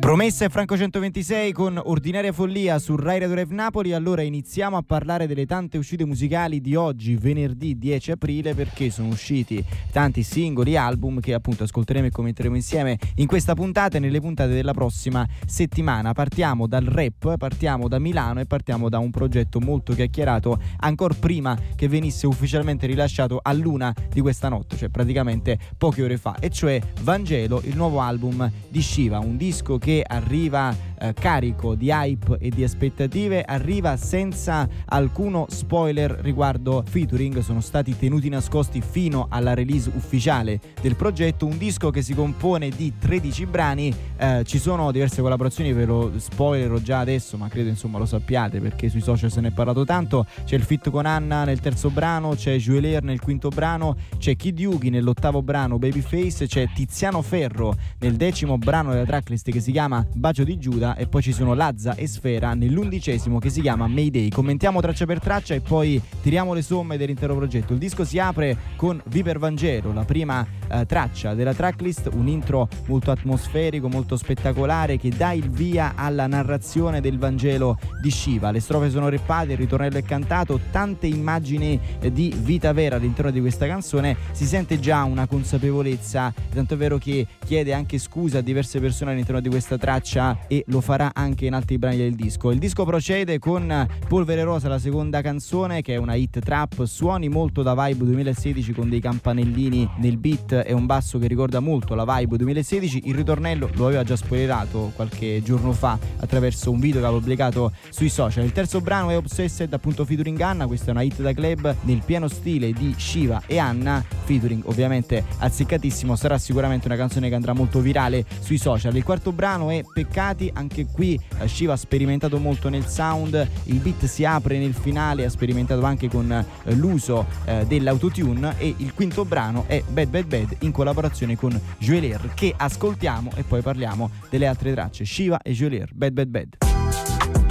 Promessa e Franco 126 con Ordinaria Follia su Rai Radio Rev Napoli. Allora iniziamo a parlare delle tante uscite musicali di oggi, venerdì 10 aprile, perché sono usciti tanti singoli album che appunto ascolteremo e commenteremo insieme in questa puntata e nelle puntate della prossima settimana. Partiamo dal rap, partiamo da Milano e partiamo da un progetto molto chiacchierato ancora prima che venisse ufficialmente rilasciato a luna di questa notte, cioè praticamente poche ore fa, e cioè Vangelo, il nuovo album di Shiva, un disco che arriva carico di hype e di aspettative, arriva senza alcuno spoiler riguardo featuring, sono stati tenuti nascosti fino alla release ufficiale del progetto. Un disco che si compone di 13 brani, ci sono diverse collaborazioni, ve lo spoilerò già adesso, ma credo insomma lo sappiate perché sui social se ne è parlato tanto. C'è il feat con Anna nel terzo brano, c'è Jueler nel quinto brano, c'è Kid Yugi nell'ottavo brano Babyface, c'è Tiziano Ferro nel decimo brano della tracklist che si chiama Bacio di Giuda, e poi ci sono Lazza e Sfera nell'11° che si chiama Mayday. Commentiamo traccia per traccia e poi tiriamo le somme dell'intero progetto. Il disco si apre con Viper Vangelo, la prima traccia della tracklist, un intro molto atmosferico, molto spettacolare che dà il via alla narrazione del Vangelo di Shiva. Le strofe sono rappate, il ritornello è cantato, tante immagini di vita vera all'interno di questa canzone. Si sente già una consapevolezza, tanto è vero che chiede anche scusa a diverse persone all'interno di questa traccia e lo farà anche in altri brani del disco. Il disco procede con Polvere Rosa, la seconda canzone, che è una hit trap, suoni molto da vibe 2016 con dei campanellini nel beat e un basso che ricorda molto la vibe 2016. Il ritornello lo aveva già spoilerato qualche giorno fa attraverso un video che aveva pubblicato sui social. Il terzo brano è Obsessed, appunto featuring Anna, questa è una hit da club nel pieno stile di Shiva e Anna, featuring ovviamente azzeccatissimo, sarà sicuramente una canzone che andrà molto virale sui social. Il quarto brano è Peccati, anche qui Shiva ha sperimentato molto nel sound, il beat si apre nel finale, ha sperimentato anche con l'uso dell'autotune, e il quinto brano è Bad Bad Bad in collaborazione con Jueler, che ascoltiamo e poi parliamo delle altre tracce. Shiva e Jueler, Bad Bad Bad.